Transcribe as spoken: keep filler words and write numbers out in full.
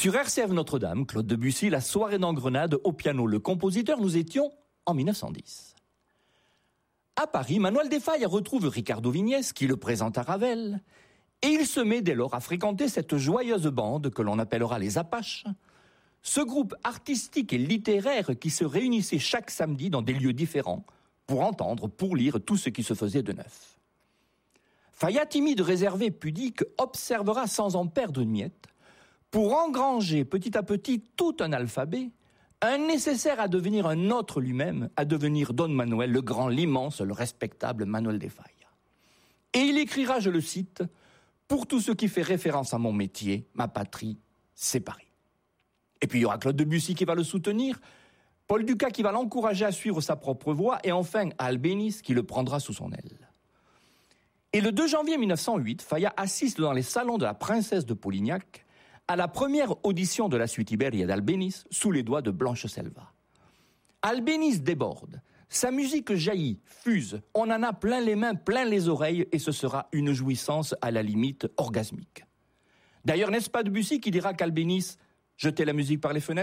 Sur R C F Notre-Dame, Claude Debussy, La soirée d'Engrenade au piano. Le compositeur, nous étions en mille neuf cent dix. À Paris, Manuel de Falla retrouve Ricardo Vignès, qui le présente à Ravel, et il se met dès lors à fréquenter cette joyeuse bande que l'on appellera les Apaches, ce groupe artistique et littéraire qui se réunissait chaque samedi dans des lieux différents pour entendre, pour lire tout ce qui se faisait de neuf. Falla, timide, réservé, pudique, observera sans en perdre une miette, pour engranger petit à petit tout un alphabet, un nécessaire à devenir un autre lui-même, à devenir Don Manuel, le grand, l'immense, le respectable Manuel de Falla. Et il écrira, je le cite, « Pour tout ce qui fait référence à mon métier, ma patrie, c'est Paris ». Et puis il y aura Claude Debussy qui va le soutenir, Paul Dukas qui va l'encourager à suivre sa propre voie, et enfin Albéniz qui le prendra sous son aile. Et le deux janvier mille neuf cent huit, Falla assiste dans les salons de la princesse de Polignac à la première audition de la suite Iberia d'Albéniz sous les doigts de Blanche Selva. Albéniz déborde, sa musique jaillit, fuse, on en a plein les mains, plein les oreilles, et ce sera une jouissance à la limite orgasmique. D'ailleurs, n'est-ce pas Debussy qui dira qu'Albéniz jetait la musique par les fenêtres ?